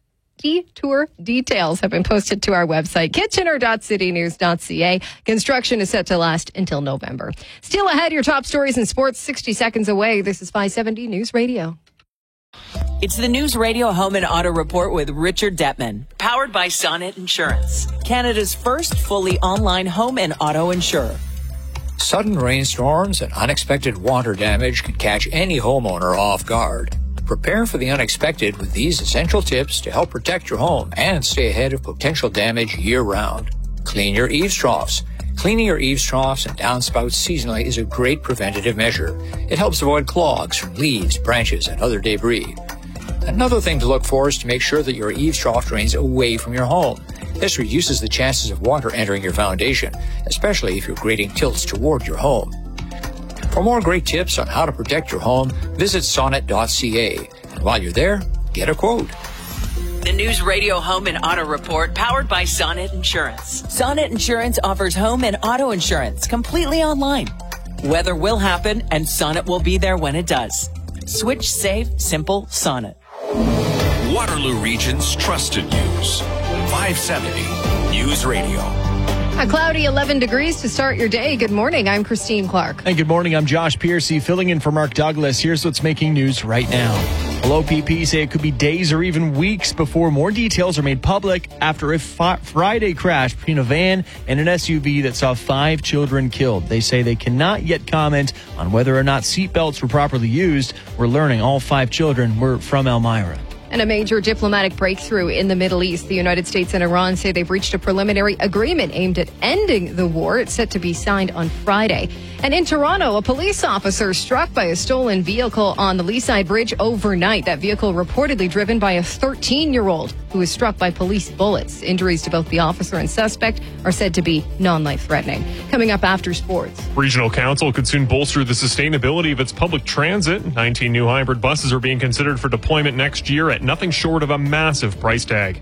details have been posted to our website, kitchener.citynews.ca. Construction is set to last until November. Still ahead, your top stories in sports 60 seconds away. This is 570 News Radio. It's the News Radio Home and Auto Report with Richard Detman, powered by Sonnet Insurance, Canada's first fully online home and auto insurer. Sudden rainstorms and unexpected water damage can catch any homeowner off guard. Prepare for the unexpected with these essential tips to help protect your home and stay ahead of potential damage year-round. Clean your eaves troughs. Cleaning your eaves troughs and downspouts seasonally is a great preventative measure. It helps avoid clogs from leaves, branches, and other debris. Another thing to look for is to make sure that your eaves trough drains away from your home. This reduces the chances of water entering your foundation, especially if your grading tilts toward your home. For more great tips on how to protect your home, visit sonnet.ca. And while you're there, get a quote. The News Radio Home and Auto Report, powered by Sonnet Insurance. Sonnet Insurance offers home and auto insurance completely online. Weather will happen, and Sonnet will be there when it does. Switch safe, simple, Sonnet. Waterloo Region's trusted news. 570 News Radio. A cloudy 11 degrees to start your day. Good morning. I'm Christine Clark. And good morning. I'm Josh Piercy, filling in for Mark Douglas. Here's what's making news right now. Hello, PP say it could be days or even weeks before more details are made public after a Friday crash between a van and an SUV that saw 5 children killed. They say they cannot yet comment on whether or not seatbelts were properly used. We're learning all 5 children were from Elmira. And a major diplomatic breakthrough in the Middle East. The United States and Iran say they've reached a preliminary agreement aimed at ending the war. It's set to be signed on Friday. And in Toronto, a police officer struck by a stolen vehicle on the Leaside Bridge overnight. That vehicle reportedly driven by a 13-year-old who was struck by police bullets. Injuries to both the officer and suspect are said to be non-life-threatening. Coming up after sports. Regional Council could soon bolster the sustainability of its public transit. 19 new hybrid buses are being considered for deployment next year at nothing short of a massive price tag.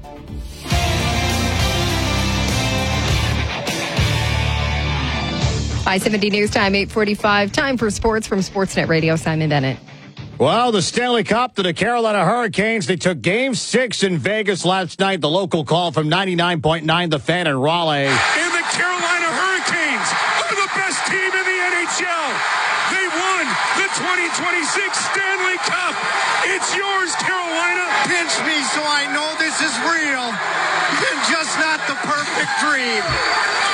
I-70 News Time, 8:45. Time for sports from Sportsnet Radio. Simon Bennett. Well, the Stanley Cup to the Carolina Hurricanes. They took Game 6 in Vegas last night. The local call from 99.9 The Fan in Raleigh. And the Carolina Hurricanes are the best team in the NHL. They won the 2026 Stanley Cup. It's yours, Carolina. Pinch me so I know this is real and just not the perfect dream.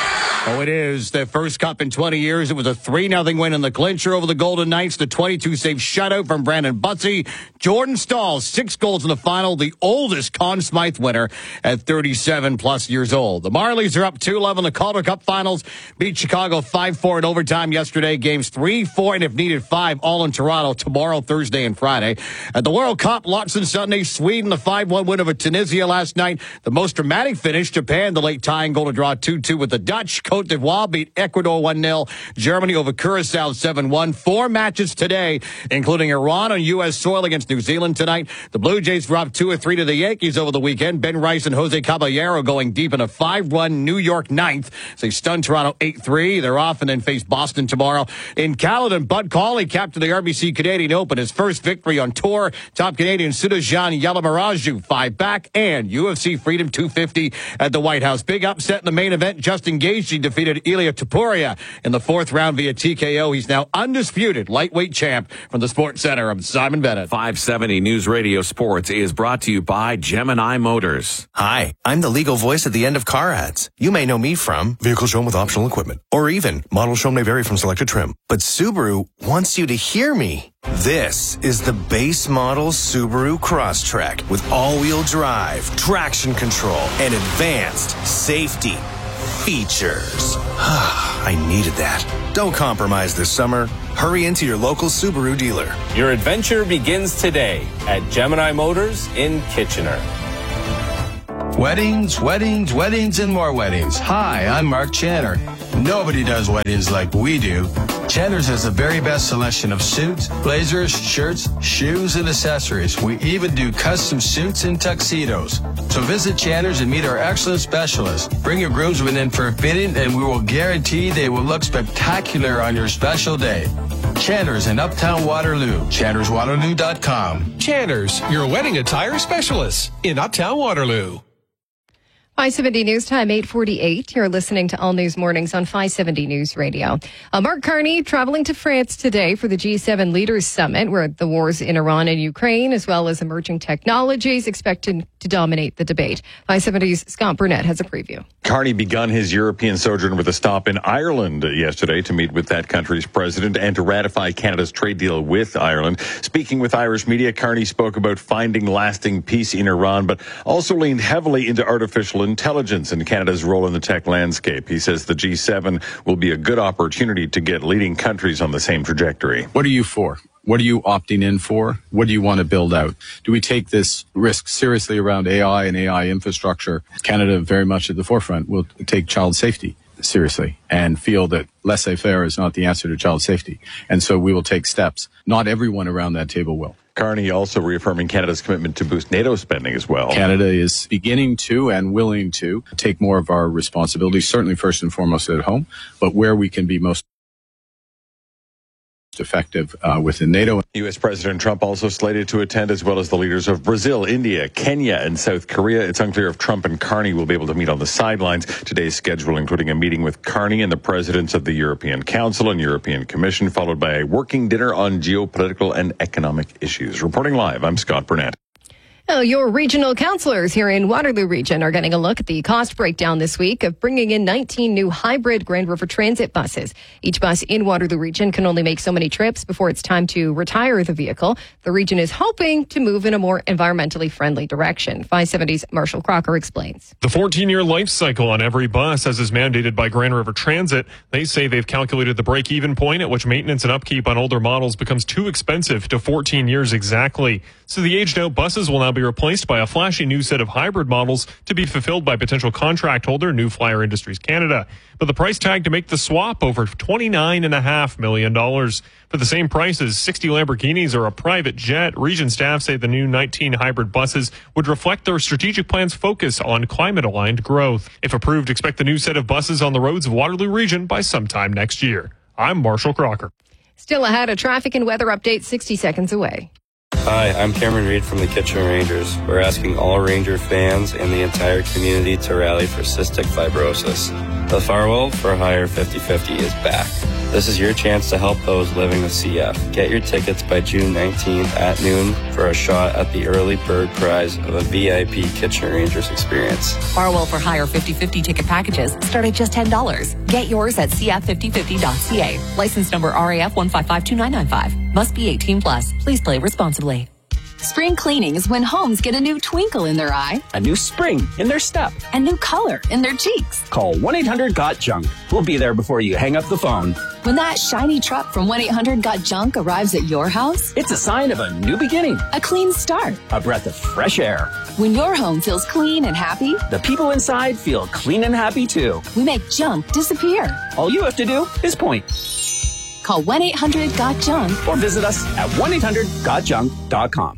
Oh, it is. Their first cup in 20 years. It was a 3-0 win in the clincher over the Golden Knights. The 22-save shutout from Brandon Butsy. Jordan Staal, 6 goals in the final. The oldest Conn Smythe winner at 37-plus years old. The Marlies are up 2-11. The Calder Cup Finals beat Chicago 5-4 in overtime yesterday. Games 3, 4, and if needed 5 all in Toronto tomorrow, Thursday, and Friday. At the World Cup, lots on Sunday. Sweden, the 5-1 win over Tunisia last night. The most dramatic finish, Japan, the late tying goal to draw 2-2 with the Dutch. Cote d'Ivoire beat Ecuador 1-0. Germany over Curacao 7-1. 4 matches today, including Iran on U.S. soil against New Zealand tonight. The Blue Jays dropped 2-3 to the Yankees over the weekend. Ben Rice and Jose Caballero going deep in a 5-1 New York ninth. They stunned Toronto 8-3. They're off and then face Boston tomorrow. In Caledon, Bud Cauley captained the RBC Canadian Open, his first victory on tour. Top Canadian Sudajan Yalamaraju 5 back, and UFC Freedom 250 at the White House. Big upset in the main event. Justin Gaethje defeated Ilia Topuria in the 4th round via TKO. He's now undisputed lightweight champ from the Sports Center. I'm Simon Bennett. 570 News Radio Sports is brought to you by Gemini Motors. Hi, I'm the legal voice at the end of car ads. You may know me from vehicle shown with optional equipment, or even model shown may vary from selected trim. But Subaru wants you to hear me. This is the base model Subaru Crosstrek with all-wheel drive, traction control, and advanced safety features. I needed that. Don't compromise this summer. Hurry into your local Subaru dealer. Your adventure begins today at Gemini Motors in Kitchener. Weddings, weddings, weddings, and more weddings. Hi, I'm Mark Channer. Nobody does weddings like we do. Channer's has the very best selection of suits, blazers, shirts, shoes, and accessories. We even do custom suits and tuxedos. So visit Channer's and meet our excellent specialists. Bring your groomsmen in for a fitting, and we will guarantee they will look spectacular on your special day. Channer's in Uptown Waterloo. ChannersWaterloo.com. Channer's, your wedding attire specialist in Uptown Waterloo. 570 News Time, 8:48. You're listening to All News Mornings on 570 News Radio. Mark Carney traveling to France today for the G7 Leaders Summit, where the wars in Iran and Ukraine, as well as emerging technologies, expected to dominate the debate. 570's Scott Burnett has a preview. Carney begun his European sojourn with a stop in Ireland yesterday to meet with that country's president and to ratify Canada's trade deal with Ireland. Speaking with Irish media, Carney spoke about finding lasting peace in Iran, but also leaned heavily into artificial intelligence and Canada's role in the tech landscape. He says the G7 will be a good opportunity to get leading countries on the same trajectory. What are you for? What are you opting in for? What do you want to build out? Do we take this risk seriously around AI and AI infrastructure? Canada, very much at the forefront, will take child safety seriously and feel that laissez-faire is not the answer to child safety. And so we will take steps. Not everyone around that table will. Carney also reaffirming Canada's commitment to boost NATO spending as well. Canada is beginning to and willing to take more of our responsibilities, certainly first and foremost at home, but where we can be most effective within NATO. U.S. President Trump also slated to attend, as well as the leaders of Brazil, India, Kenya, and South Korea. It's unclear if Trump and Carney will be able to meet on the sidelines. Today's schedule including a meeting with Carney and the presidents of the European Council and European Commission, followed by a working dinner on geopolitical and economic issues. Reporting live, I'm Scott Burnett. Your regional councillors here in Waterloo Region are getting a look at the cost breakdown this week of bringing in 19 new hybrid Grand River Transit buses. Each bus in Waterloo Region can only make so many trips before it's time to retire the vehicle. The region is hoping to move in a more environmentally friendly direction. 570's Marshall Crocker explains. The 14-year life cycle on every bus, as is mandated by Grand River Transit, they say they've calculated the break-even point at which maintenance and upkeep on older models becomes too expensive to 14 years exactly. So the aged-out buses will now be replaced by a flashy new set of hybrid models to be fulfilled by potential contract holder New Flyer Industries Canada. But the price tag to make the swap over $29.5 million. For the same price as 60 Lamborghinis or a private jet, region staff say the new 19 hybrid buses would reflect their strategic plan's focus on climate-aligned growth. If approved, expect the new set of buses on the roads of Waterloo Region by sometime next year. I'm Marshall Crocker. Still ahead, a traffic and weather update 60 seconds away. Hi, I'm Cameron Reed from the Kitchener Rangers. We're asking all Ranger fans and the entire community to rally for cystic fibrosis. The Farwell for Hire 50/50 is back. This is your chance to help those living with CF. Get your tickets by June 19th at noon for a shot at the early bird prize of a VIP Kitchener Rangers experience. Farwell for Hire 50/50 ticket packages start at just $10. Get yours at cf5050.ca. License number RAF 1552995. Must be 18 plus. Please play responsibly. Spring cleaning is when homes get a new twinkle in their eye, a new spring in their step, and new color in their cheeks. Call 1-800-GOT-JUNK. We'll be there before you hang up the phone. When that shiny truck from 1-800-GOT-JUNK arrives at your house, it's a sign of a new beginning, a clean start, a breath of fresh air. When your home feels clean and happy, the people inside feel clean and happy too. We make junk disappear. All you have to do is point. Call 1-800-GOT-JUNK or visit us at 1-800-GOTJUNK.com.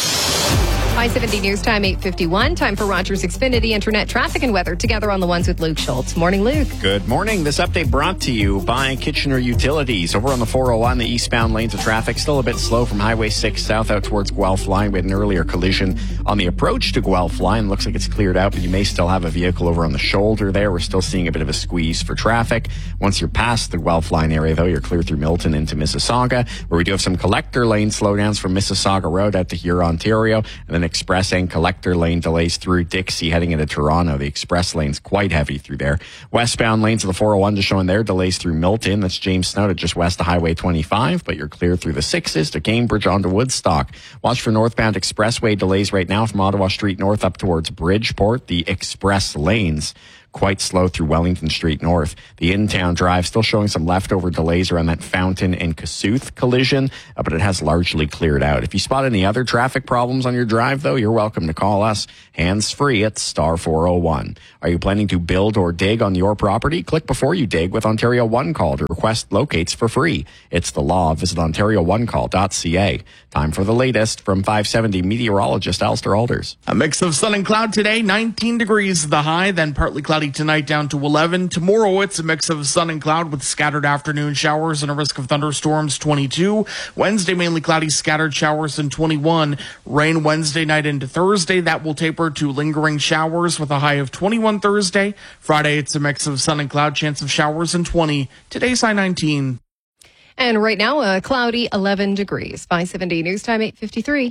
570 News Time, 8:51. Time for Rogers Xfinity Internet traffic and weather. Together on the ones with Luke Schultz. Morning, Luke. Good morning. This update brought to you by Kitchener Utilities. Over on the 401, the eastbound lanes of traffic still a bit slow from Highway 6 south out towards Guelph Line. We had an earlier collision on the approach to Guelph Line. Looks like it's cleared out, but you may still have a vehicle over on the shoulder there. We're still seeing a bit of a squeeze for traffic. Once you're past the Guelph Line area, though, you're clear through Milton into Mississauga, where we do have some collector lane slowdowns from Mississauga Road out to Huron, Ontario, and then express and collector lane delays through Dixie heading into Toronto. The express lane's quite heavy through there. Westbound lanes of the 401 just showing their delays through Milton. That's James Snow to just west of Highway 25, but you're clear through the 6s to Cambridge onto Woodstock. Watch for northbound expressway delays right now from Ottawa Street North up towards Bridgeport. The express lanes quite slow through Wellington Street North. The in-town drive still showing some leftover delays around that Fountain and Kossuth collision, but it has largely cleared out. If you spot any other traffic problems on your drive, though, you're welcome to call us hands-free at star 401. Are you planning to build or dig on your property? Click before you dig with Ontario One Call to request locates for free. It's the law. Visit OntarioOneCall.ca. Time for the latest from 570 meteorologist Alistair Alders. A mix of sun and cloud today, 19 degrees the high, then partly cloudy tonight down to 11. Tomorrow it's a mix of sun and cloud with scattered afternoon showers and a risk of thunderstorms, 22. Wednesday mainly cloudy, scattered showers, and 21. Rain Wednesday night into Thursday. That will taper to lingering showers with a high of 21 Thursday. Friday it's a mix of sun and cloud, chance of showers, and 20. Today's high 19. And right now a cloudy 11 degrees. 570 News Time, 8:53.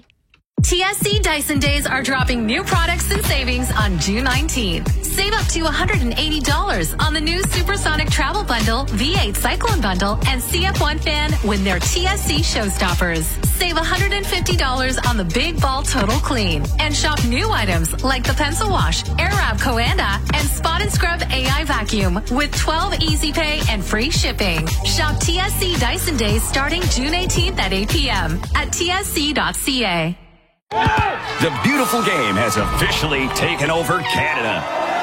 TSC Dyson Days are dropping new products and savings on June 19th. Save up to $180 on the new Supersonic Travel Bundle, V8 Cyclone Bundle, and CF1 fan when they're TSC Showstoppers. Save $150 on the Big Ball Total Clean. And shop new items like the Pencil Wash, Airwrap Coanda, and Spot and Scrub AI Vacuum with 12 Easy Pay and free shipping. Shop TSC Dyson Days starting June 18th at 8 p.m. at tsc.ca. The beautiful game has officially taken over Canada.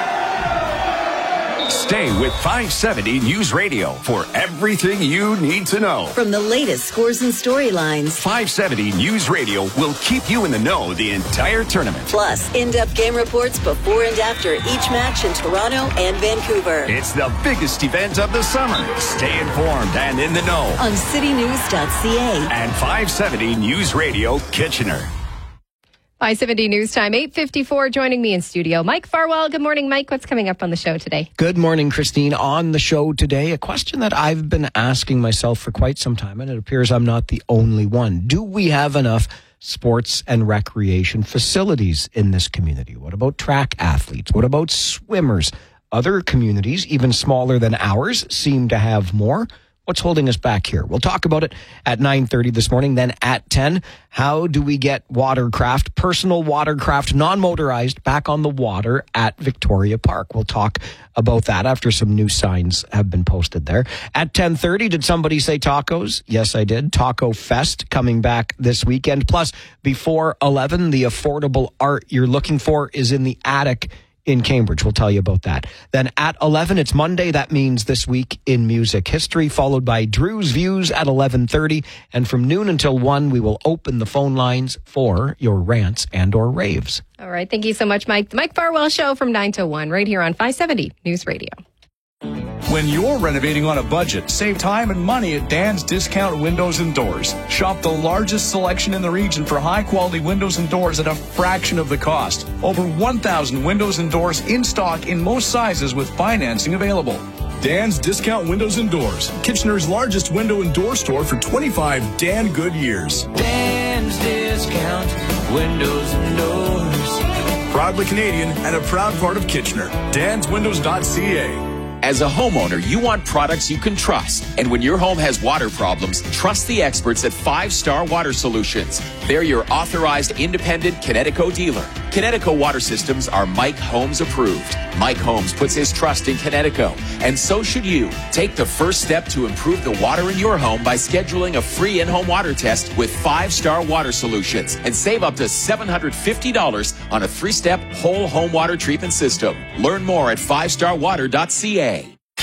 Stay with 570 News Radio for everything you need to know. From the latest scores and storylines, 570 News Radio will keep you in the know the entire tournament. Plus in-depth game reports before and after each match in Toronto and Vancouver. It's the biggest event of the summer. Stay informed and in the know on citynews.ca and 570 News Radio Kitchener. 570 News Time, 8:54. Joining me in studio, Mike Farwell. Good morning, Mike. What's coming up on the show today? Good morning, Christine. On the show today, a question that I've been asking myself for quite some time, and it appears I'm not the only one. Do we have enough sports and recreation facilities in this community? What about track athletes? What about swimmers? Other communities, even smaller than ours, seem to have more. What's holding us back here? We'll talk about it at 9:30 this morning. Then at 10, how do we get watercraft, personal watercraft, non-motorized, back on the water at Victoria Park? We'll talk about that after some new signs have been posted there. At 10:30, did somebody say tacos? Yes, I did. Taco Fest coming back this weekend. Plus, before 11, the affordable art you're looking for is in the attic in Cambridge. We'll tell you about that. Then at 11, it's Monday. That means This Week in Music History, followed by Drew's Views at 11:30. And from noon until 1, we will open the phone lines for your rants and or raves. All right. Thank you so much, Mike. The Mike Farwell Show from 9 to 1 right here on 570 News Radio. When you're renovating on a budget, save time and money at Dan's Discount Windows and Doors. Shop the largest selection in the region for high-quality windows and doors at a fraction of the cost. Over 1,000 windows and doors in stock in most sizes with financing available. Dan's Discount Windows and Doors, Kitchener's largest window and door store for 25 Dan good years. Dan's Discount Windows and Doors. Proudly Canadian and a proud part of Kitchener. DansWindows.ca. As a homeowner, you want products you can trust. And when your home has water problems, trust the experts at 5 Star Water Solutions. They're your authorized independent Connecticut dealer. Connecticut water systems are Mike Holmes approved. Mike Holmes puts his trust in Connecticut, and so should you. Take the first step to improve the water in your home by scheduling a free in-home water test with 5 Star Water Solutions and save up to $750 on a 3-step whole home water treatment system. Learn more at 5starwater.ca.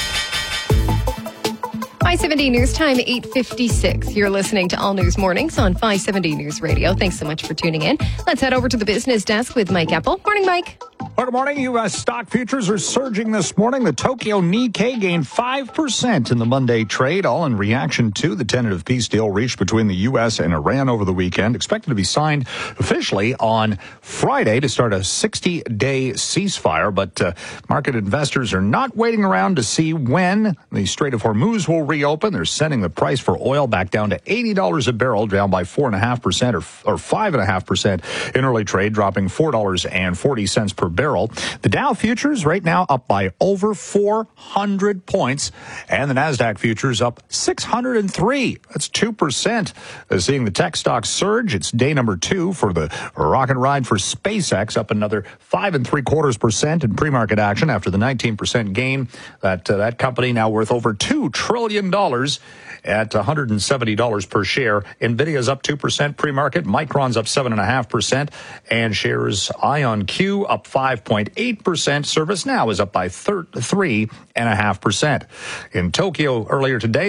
570 News Time, 8:56. You're listening to All News Mornings on 570 News Radio. Thanks so much for tuning in. Let's head over to the business desk with Mike Epple. Morning, Mike. Well, good morning. U.S. stock futures are surging this morning. The Tokyo Nikkei gained 5% in the Monday trade, all in reaction to the tentative peace deal reached between the U.S. and Iran over the weekend, expected to be signed officially on Friday to start a 60-day ceasefire. But market investors are not waiting around to see when the Strait of Hormuz will reopen. They're sending the price for oil back down to $80 a barrel, down by 4.5% or 5.5% in early trade, dropping $4.40 per barrel. The Dow futures right now up by over 400 points, and the NASDAQ futures up 603. That's 2%. Seeing the tech stocks surge. It's day number 2 for the rocket ride for SpaceX, up another 5.75% in pre-market action after the 19% gain. That company now worth over $2 trillion at $170 per share. NVIDIA's up 2% pre-market. Micron's up 7.5%. And shares IonQ up 5.8%. ServiceNow is up by 3.5%. In Tokyo earlier today,